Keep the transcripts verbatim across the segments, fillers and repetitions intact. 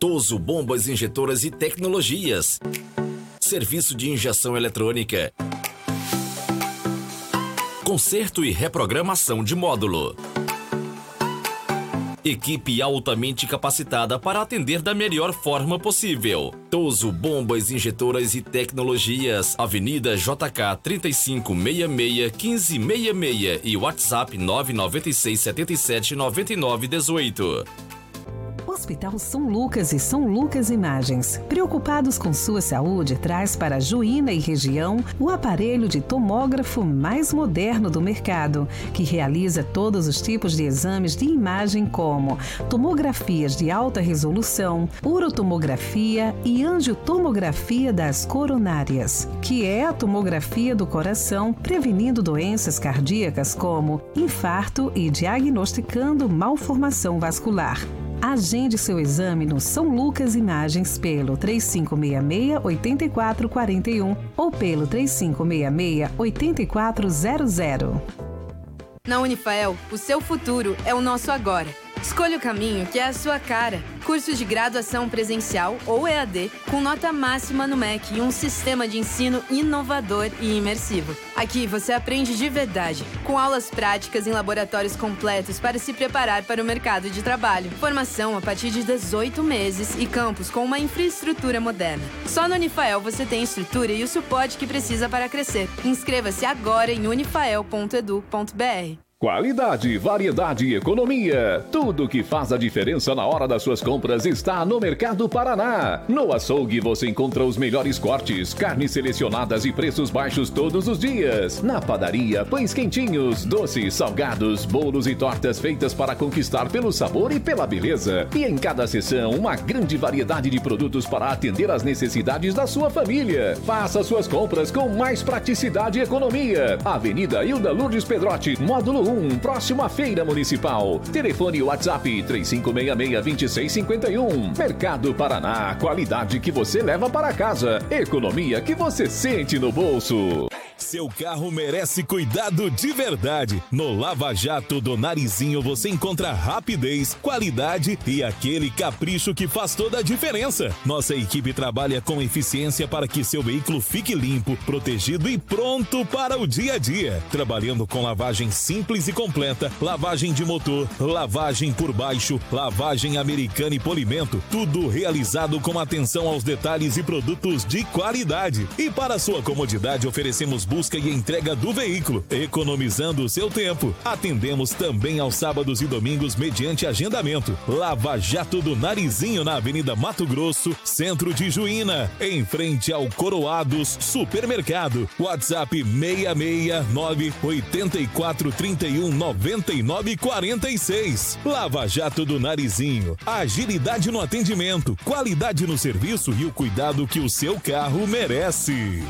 Toso Bombas Injetoras e Tecnologias. Serviço de injeção eletrônica. Conserto e reprogramação de módulo. Equipe altamente capacitada para atender da melhor forma possível. Toso Bombas Injetoras e Tecnologias. Avenida J K trinta e cinco sessenta e seis, quinze sessenta e seis e WhatsApp nove nove seis sete sete nove nove um oito. Hospital São Lucas e São Lucas Imagens, preocupados com sua saúde, traz para Juína e região o aparelho de tomógrafo mais moderno do mercado, que realiza todos os tipos de exames de imagem como tomografias de alta resolução, urotomografia e angiotomografia das coronárias, que é a tomografia do coração, prevenindo doenças cardíacas como infarto e diagnosticando malformação vascular. Agende seu exame no São Lucas Imagens pelo três cinco seis seis, oito quatro quatro um ou pelo três cinco seis seis, oito quatro zero zero. Na Unifael, o seu futuro é o nosso agora. Escolha o caminho que é a sua cara. Cursos de graduação presencial ou E A D com nota máxima no M E C e um sistema de ensino inovador e imersivo. Aqui você aprende de verdade, com aulas práticas em laboratórios completos para se preparar para o mercado de trabalho. Formação a partir de dezoito meses e campus com uma infraestrutura moderna. Só no Unifael você tem estrutura e o suporte que precisa para crescer. Inscreva-se agora em unifael ponto edu ponto br. Qualidade, variedade e economia. Tudo que faz a diferença na hora das suas compras está no Mercado Paraná. No açougue você encontra os melhores cortes, carnes selecionadas e preços baixos todos os dias. Na padaria, pães quentinhos, doces, salgados, bolos e tortas feitas para conquistar pelo sabor e pela beleza. E em cada seção, uma grande variedade de produtos para atender às necessidades da sua família. Faça suas compras com mais praticidade e economia. Avenida Hilda Lourdes Pedrotti, módulo um, próximo à Feira Municipal. Telefone WhatsApp três cinco seis seis, dois seis cinco um. Mercado Paraná, qualidade que você leva para casa, economia que você sente no bolso. Seu carro merece cuidado de verdade. No Lava Jato do Narizinho você encontra rapidez, qualidade e aquele capricho que faz toda a diferença. Nossa equipe trabalha com eficiência para que seu veículo fique limpo, protegido e pronto para o dia a dia. Trabalhando com lavagem simples e completa, lavagem de motor, lavagem por baixo, lavagem americana e polimento, tudo realizado com atenção aos detalhes e produtos de qualidade. E para sua comodidade oferecemos busca e entrega do veículo, economizando o seu tempo. Atendemos também aos sábados e domingos mediante agendamento. Lava Jato do Narizinho na Avenida Mato Grosso, centro de Juína, em frente ao Coroados Supermercado. WhatsApp seis seis nove, oito quatro três um, nove nove quatro seis. Lava Jato do Narizinho. Agilidade no atendimento, qualidade no serviço e o cuidado que o seu carro merece.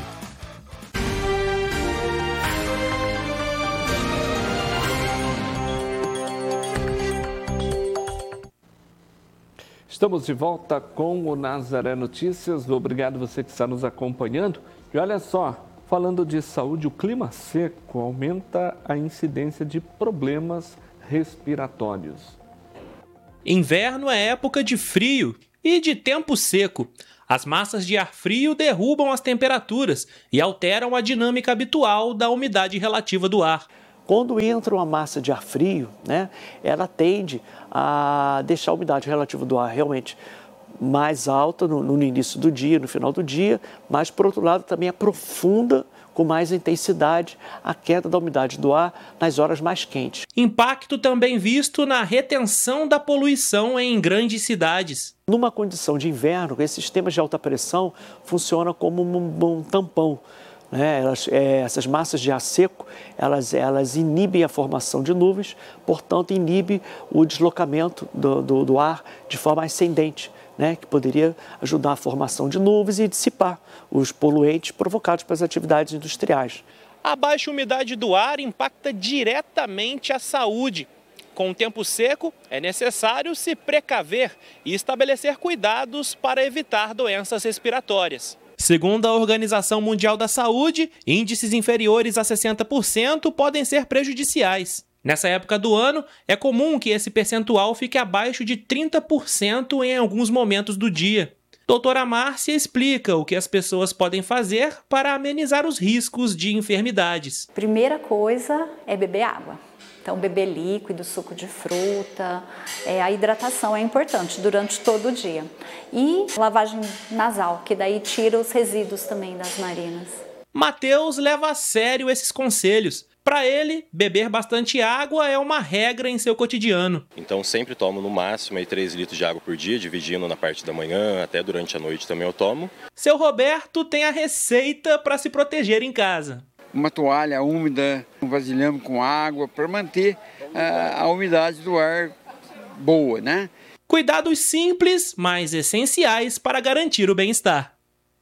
Estamos de volta com o Nazaré Notícias. Obrigado você que está nos acompanhando. E olha só, falando de saúde, o clima seco aumenta a incidência de problemas respiratórios. Inverno é época de frio e de tempo seco. As massas de ar frio derrubam as temperaturas e alteram a dinâmica habitual da umidade relativa do ar. Quando entra uma massa de ar frio, né, ela tende a deixar a umidade relativa do ar realmente mais alta no, no início do dia, no final do dia, mas, por outro lado, também aprofunda com mais intensidade a queda da umidade do ar nas horas mais quentes. Impacto também visto na retenção da poluição em grandes cidades. Numa condição de inverno, esses sistemas de alta pressão funcionam como um, um tampão. É, elas, é, essas massas de ar seco, elas, elas inibem a formação de nuvens, portanto, inibem o deslocamento do, do, do ar de forma ascendente, né, que poderia ajudar a formação de nuvens e dissipar os poluentes provocados pelas atividades industriais. A baixa umidade do ar impacta diretamente a saúde. Com o tempo seco, é necessário se precaver e estabelecer cuidados para evitar doenças respiratórias. Segundo a Organização Mundial da Saúde, índices inferiores a sessenta por cento podem ser prejudiciais. Nessa época do ano, é comum que esse percentual fique abaixo de trinta por cento em alguns momentos do dia. Doutora Márcia explica o que as pessoas podem fazer para amenizar os riscos de enfermidades. Primeira coisa é beber água. Então, beber líquido, suco de fruta, é, a hidratação é importante durante todo o dia. E lavagem nasal, que daí tira os resíduos também das narinas. Matheus leva a sério esses conselhos. Para ele, beber bastante água é uma regra em seu cotidiano. Então sempre tomo no máximo aí, três litros de água por dia, dividindo na parte da manhã, até durante a noite também eu tomo. Seu Roberto tem a receita para se proteger em casa. Uma toalha úmida, um vasilhame com água, para manter a, a umidade do ar boa, né? Cuidados simples, mas essenciais para garantir o bem-estar.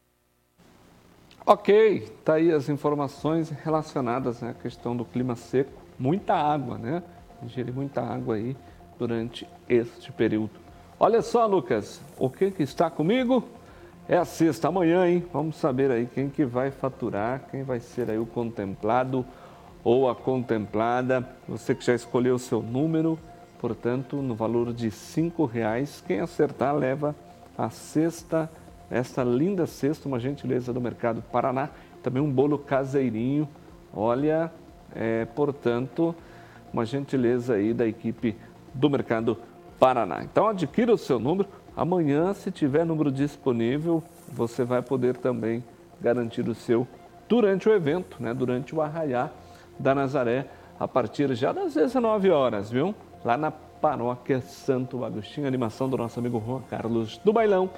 Ok, tá aí as informações relacionadas à questão do clima seco. Muita água, né? Ingerir muita água aí durante este período. Olha só, Lucas, o que que está comigo? É a sexta amanhã, hein? Vamos saber aí quem que vai faturar, quem vai ser aí o contemplado ou a contemplada. Você que já escolheu o seu número, portanto, no valor de cinco reais. Quem acertar leva a cesta. Esta linda cesta, uma gentileza do Mercado Paraná, também um bolo caseirinho, olha, é, portanto, uma gentileza aí da equipe do Mercado Paraná. Então adquira o seu número, amanhã se tiver número disponível, você vai poder também garantir o seu durante o evento, né, durante o Arraiá da Nazaré, a partir já das dezenove horas, viu? Lá na Paróquia Santo Agostinho, animação do nosso amigo Juan Carlos do Bailão.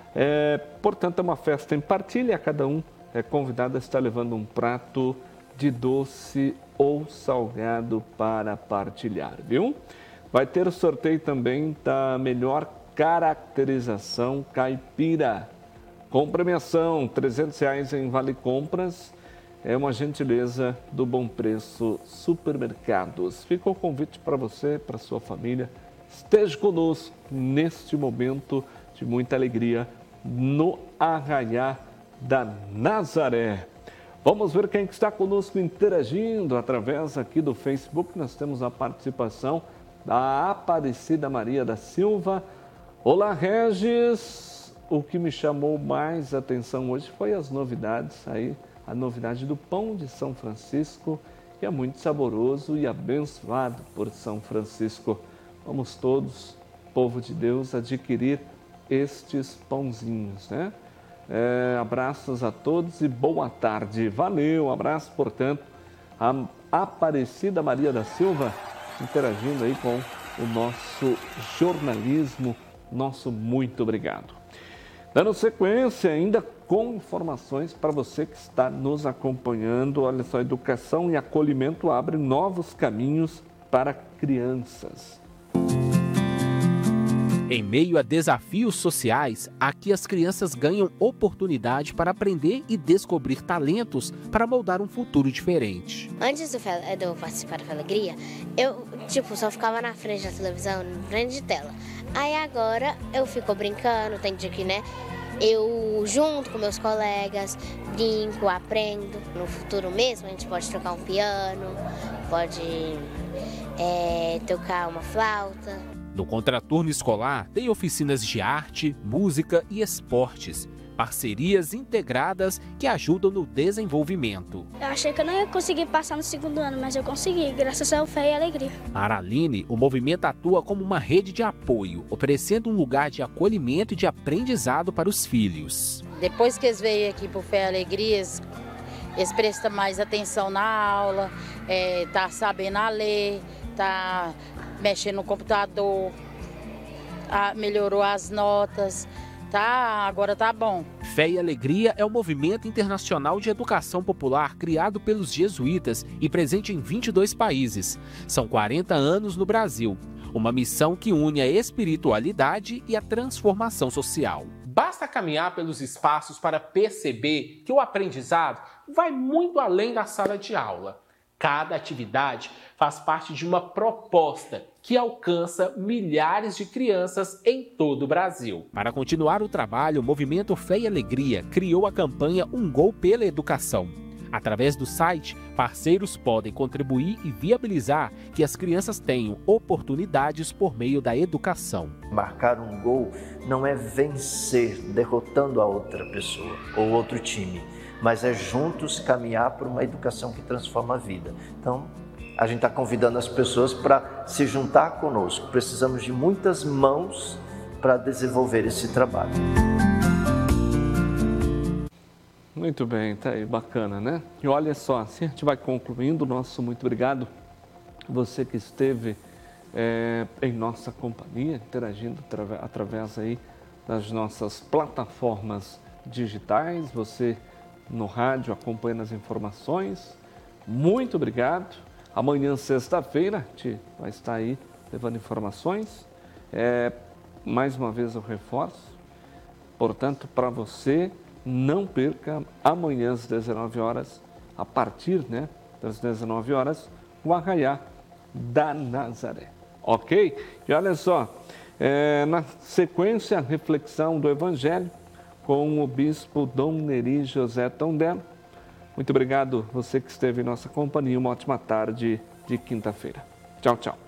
É, portanto, é uma festa em partilha, cada um é convidado a estar levando um prato de doce ou salgado para partilhar, viu? Vai ter o sorteio também da melhor caracterização caipira, com premiação, trezentos reais em Vale Compras, é uma gentileza do Bom Preço Supermercados. Fica o convite para você, para sua família, esteja conosco neste momento de muita alegria, no Arraiá da Nazaré. Vamos ver quem está conosco interagindo através aqui do Facebook. Nós temos a participação da Aparecida Maria da Silva. Olá, Regis. O que me chamou mais atenção hoje foi as novidades aí, a novidade do pão de São Francisco, que é muito saboroso e abençoado por São Francisco. Vamos todos, povo de Deus, adquirir estes pãozinhos, né? É, abraços a todos e boa tarde. Valeu, um abraço, portanto, a Aparecida Maria da Silva interagindo aí com o nosso jornalismo. Nosso muito obrigado. Dando sequência ainda com informações para você que está nos acompanhando. Olha só, educação e acolhimento abrem novos caminhos para crianças. Em meio a desafios sociais, aqui as crianças ganham oportunidade para aprender e descobrir talentos para moldar um futuro diferente. Antes do, de eu participar da Alegria, eu tipo, só ficava na frente da televisão, na frente de tela. Aí agora eu fico brincando, tem dia que, né, eu junto com meus colegas, brinco, aprendo. No futuro mesmo a gente pode tocar um piano, pode é, tocar uma flauta. No contraturno escolar, tem oficinas de arte, música e esportes, parcerias integradas que ajudam no desenvolvimento. Eu achei que eu não ia conseguir passar no segundo ano, mas eu consegui, graças ao Fé e Alegria. Para a Aline, o movimento atua como uma rede de apoio, oferecendo um lugar de acolhimento e de aprendizado para os filhos. Depois que eles veio aqui para o Fé e Alegria, eles, eles prestam mais atenção na aula, é, tá sabendo a ler, tá mexendo no computador, a, melhorou as notas, tá, agora tá bom. Fé e Alegria é um movimento internacional de educação popular criado pelos jesuítas e presente em vinte e dois países. São quarenta anos no Brasil. Uma missão que une a espiritualidade e a transformação social. Basta caminhar pelos espaços para perceber que o aprendizado vai muito além da sala de aula. Cada atividade faz parte de uma proposta que alcança milhares de crianças em todo o Brasil. Para continuar o trabalho, o Movimento Fé e Alegria criou a campanha Um Gol pela Educação. Através do site, parceiros podem contribuir e viabilizar que as crianças tenham oportunidades por meio da educação. Marcar um gol não é vencer, derrotando a outra pessoa ou outro time, mas é juntos caminhar por uma educação que transforma a vida. Então, a gente está convidando as pessoas para se juntar conosco. Precisamos de muitas mãos para desenvolver esse trabalho. Muito bem, tá aí, bacana, né? E olha só, assim a gente vai concluindo. Nosso muito obrigado você que esteve é, em nossa companhia, interagindo através, através aí das nossas plataformas digitais, você no rádio acompanhando as informações. Muito obrigado. Amanhã, sexta-feira, a gente vai estar aí levando informações. É, mais uma vez eu reforço, portanto, para você, não perca amanhã às dezenove horas, a partir né, das dezenove horas, o Arraiá da Nazaré. Ok? E olha só, é, na sequência, a reflexão do Evangelho com o bispo Dom Neri José Tondela. Muito obrigado você que esteve em nossa companhia. Uma ótima tarde de quinta-feira. Tchau, tchau.